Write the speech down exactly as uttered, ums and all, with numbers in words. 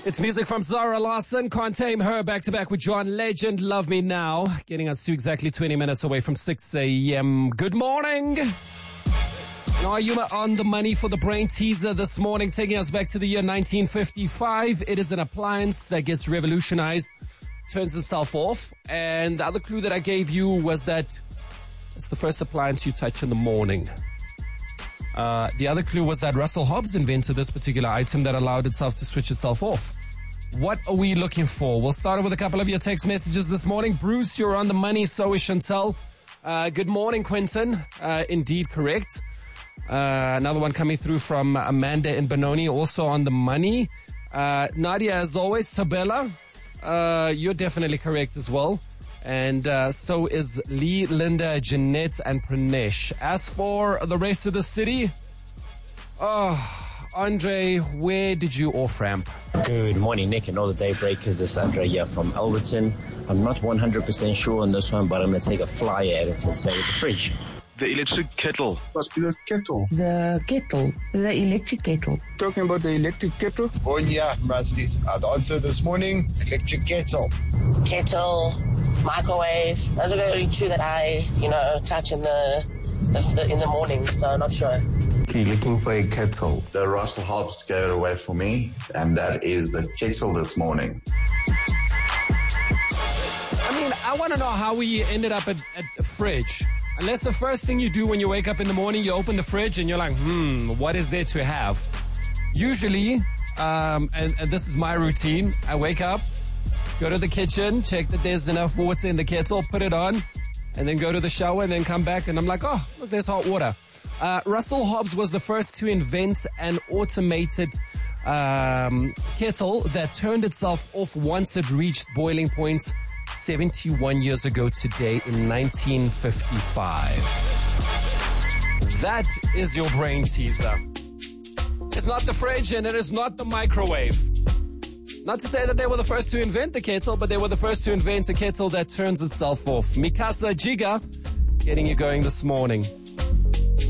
It's music from Zara Larsson, Can't Tame Her, back to back with John Legend, Love Me Now, getting us to exactly twenty minutes away from six a.m. Good morning. Now, you are on the money for the brain teaser this morning, taking us back to the year nineteen fifty-five. It is an appliance that gets revolutionized, turns itself off. And the other clue that I gave you was that it's the first appliance you touch in the morning. Uh, the other clue was that Russell Hobbs invented this particular item that allowed itself to switch itself off. What are we looking for? We'll start with a couple of your text messages this morning. Bruce, you're on the money. So is Chantel. Uh, good morning, Quentin. Uh, indeed correct. Uh, another one coming through from Amanda in Benoni, also on the money. Uh, Nadia, as always. Sabella, uh, you're definitely correct as well. And uh, so is Lee, Linda, Jeanette, and Pranesh. As for the rest of the city, oh, Andre, where did you off-ramp? Good morning, Nick, and all the Daybreakers. This is Andre here from Alberton. I'm not one hundred percent sure on this one, but I'm going to take a flyer at it and say it's a fridge. The electric kettle. Must be the kettle. The kettle. The electric kettle. Talking about the electric kettle? Oh yeah, Rusties. I'd answer this morning, electric kettle. Kettle, microwave. Those are the only two that I, you know, touch in the, the, the in the morning, so not sure. Okay, looking for a kettle. The Russell Hobbs scared away for me, and that is the kettle this morning. I mean, I want to know how we ended up at, at a fridge. Unless the first thing you do when you wake up in the morning, you open the fridge and you're like, hmm, what is there to have? Usually, um, and, and this is my routine, I wake up, go to the kitchen, check that there's enough water in the kettle, put it on, and then go to the shower and then come back and I'm like, oh, look, there's hot water. Uh, Russell Hobbs was the first to invent an automated um, kettle that turned itself off once it reached boiling point seventy-one years ago today in nineteen fifty-five. That is your brain teaser. It's not the fridge and it is not the microwave. Not to say that they were the first to invent the kettle, but they were the first to invent a kettle that turns itself off. Mikasa Jiga getting you going this morning.